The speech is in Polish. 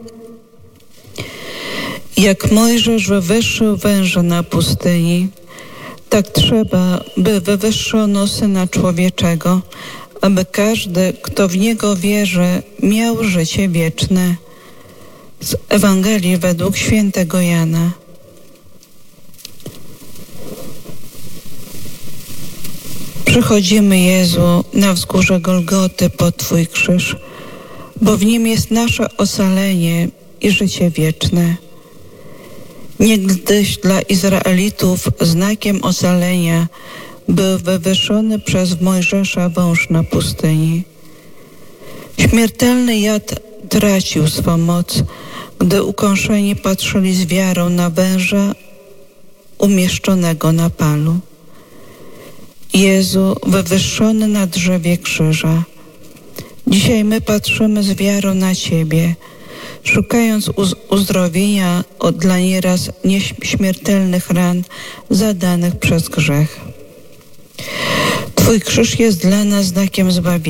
Jak Mojżesz wywyższył węża na pustyni, tak trzeba, by wywyższono Syna Człowieczego, aby każdy, kto w Niego wierzy, miał życie wieczne. Z Ewangelii według świętego Jana. Przychodzimy, Jezu, na wzgórze Golgoty pod Twój krzyż, bo w nim jest nasze ocalenie i życie wieczne. Niegdyś dla Izraelitów znakiem ocalenia był wywyższony przez Mojżesza wąż na pustyni. Śmiertelny jad tracił swą moc, gdy ukąszeni patrzyli z wiarą na węża umieszczonego na palu. Jezu, wywyższony na drzewie krzyża. Dzisiaj my patrzymy z wiarą na Ciebie, szukając uzdrowienia od dla nieraz nieśmiertelnych ran zadanych przez grzech. Twój krzyż jest dla nas znakiem zbawienia.